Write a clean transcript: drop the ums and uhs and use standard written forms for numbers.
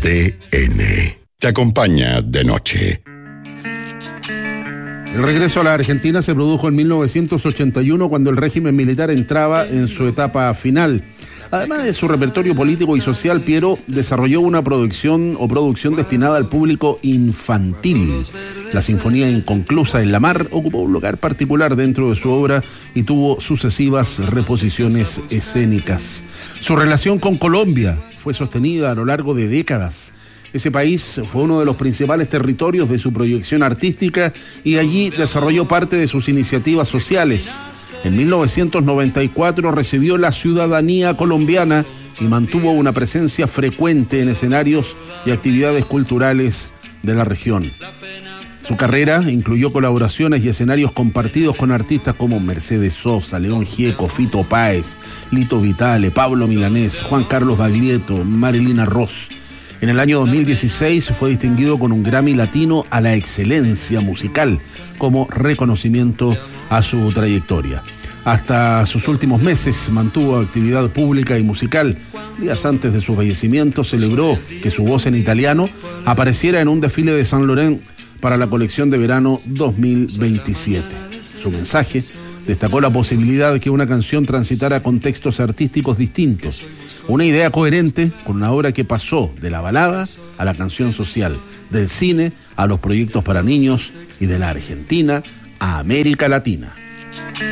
CDN. Te acompaña de noche. El regreso a la Argentina se produjo en 1981 cuando el régimen militar entraba en su etapa final. Además de su repertorio político y social, Piero desarrolló una producción destinada al público infantil. La Sinfonía Inconclusa en la Mar ocupó un lugar particular dentro de su obra y tuvo sucesivas reposiciones escénicas. Su relación con Colombia fue sostenida a lo largo de décadas. Ese país fue uno de los principales territorios de su proyección artística y allí desarrolló parte de sus iniciativas sociales. En 1994 recibió la ciudadanía colombiana y mantuvo una presencia frecuente en escenarios y actividades culturales de la región. Su carrera incluyó colaboraciones y escenarios compartidos con artistas como Mercedes Sosa, León Gieco, Fito Páez, Lito Vitale, Pablo Milanés, Juan Carlos Baglietto, Marilina Ross. En el año 2016 fue distinguido con un Grammy Latino a la excelencia musical como reconocimiento a su trayectoria. Hasta sus últimos meses mantuvo actividad pública y musical. Días antes de su fallecimiento celebró que su voz en italiano apareciera en un desfile de Saint Laurent para la colección de verano 2027. Su mensaje destacó la posibilidad de que una canción transitara contextos artísticos distintos. Una idea coherente con una obra que pasó de la balada a la canción social, del cine a los proyectos para niños y de la Argentina a América Latina.